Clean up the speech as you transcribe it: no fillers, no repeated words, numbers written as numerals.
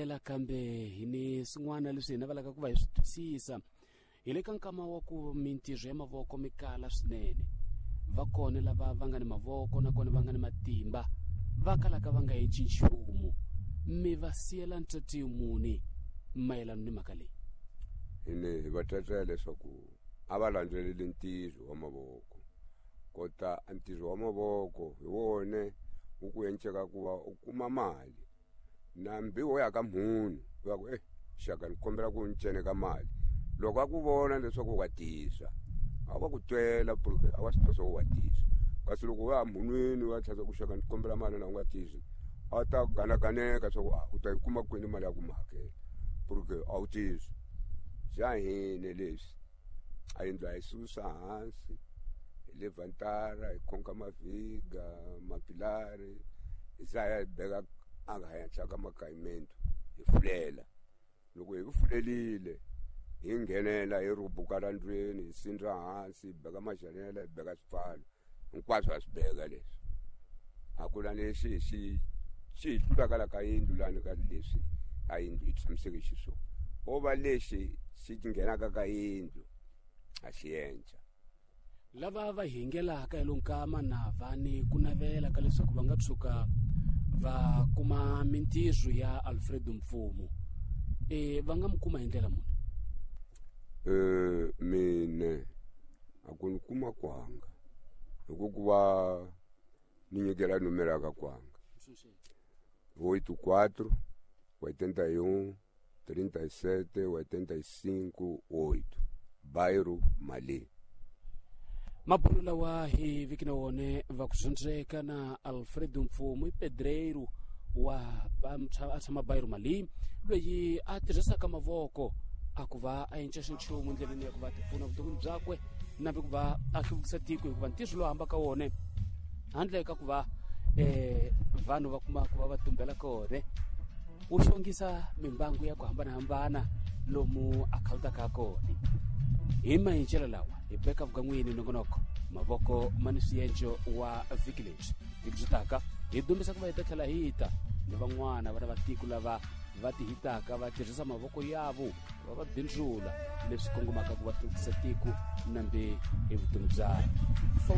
pfumela kambe hini swin'wana leswi hina va laka ku va hi swi twisisa hi le ka nkama wa ku mintirho ya mavoko mi kala swinene va kona lava va nga ni mavoko nakona va nga ni matimba va kalaka va nga heci nchumu mi va siyela ntati muni mayelana ni mhaka leyi. Hini va tatela leswaku a va landzeleli ntirho wa mavoko kota ntirho wa mavoko hi wone wu ku enceka ku va u kuma mali na mbiwo ya ka munhu va ku shaka ni kombela ku ncene ka mali loko a ku vona leswaku wa tisa a va ku twela porque a va swi tiva swa wa tisa kasi loko va munhwini va tlhela ku shaka ni kombela mali na u nga tisi a ta ganaganeka swa ku u ta yi kuma kwini mali ya ku mi hakela porque a wu tisi xa hini leswi a endla hi susa hansi hi levantara hi khonka maviga mapilari hi saya hi beka a nga henhla ka makayimento hi fulela loko hi fulelile hi nghenela hi rubuka la ndlwini hi sindra hansi hi beka maxanela hi beka swipfalo hinkwaswo a swi beka leswi a ku na lexi xi hlulaka la ka yindlu lani ka leswi a yindlu yi tshamiseke xiswona o va lexi xi nghenaka ka yindlu a xi endla lava va hingelaka hi lonkama na vani ku navela ka leswaku va nga tshuka va kuma mintirho ya Alfredo Mfumo va nga mi kuma hi ndlela muni. Mine a ku ni kuma kwanga hikuva ni nyikela numero ka kwanga 84 81 37 85 8 Bairro Mali. Mabulu lawa hi vikina wone va kuzundzeka na Alfredo Mfumo i pedreiro wa atshama Bairro Mali loyi a tirhisaka mavoko a ku va a endla xinchumu ndleleni ya ku va tipfuna vutomi byakwe na ku va a hluvukisa tiko hikuva ntirho lowu hamba ka wone handle ka ku va vanhu va kuma ku va va tumbela kone wu xongisa mimbangu ya ku hambanahambana lomu a khalutaka kone hi mahinchelo lawa hi beka vugan'wini nongonoko mavoko mani swiyenjo wa village vikuzitaka hi dumbisa ku va hi ta tlhela hi ta ni van'wana vana va tiko lava va ti hitaka va tirhisa mavoko yavo va bindzula leswi kongomaka ku va hluvukisa tiko nambe evutomi bya